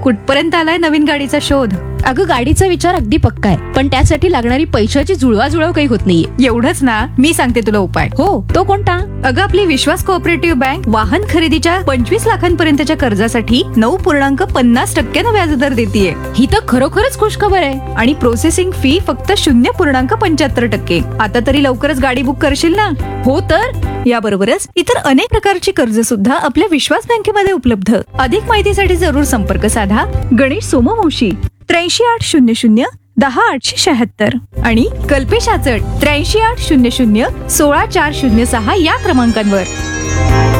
कुठपर्यंत आलाय नवीन गाडीचा शोध? अगं गाडीचा विचार अगदी पक्का आहे, पण त्यासाठी लागणारी पैशाची जुळवाजुळव काही होत नाहीये. एवढंच ना, मी सांगते तुला उपाय. हो, तो कोणता? अगं आपली विश्वास कोऑपरेटिव्ह बँक वाहन खरेदीच्या 25 लाखांपर्यंतच्या कर्जासाठी 9.50% व्याजदर देतीये. ही तर खरोखरच खुशखबर आहे. आणि प्रोसेसिंग फी फक्त 0.75%. आता तरी लवकरच गाडी बुक करशील ना? हो तर याबरोबरच इतर अनेक प्रकारची कर्ज सुद्धा आपल्या विश्वास बँकेमध्ये उपलब्ध. अधिक माहितीसाठी जरूर संपर्क साधा गणेश सोमवंशी 83 800 10 876 आणि कल्पेश आचट 83 800 16 406 या क्रमांकांवर.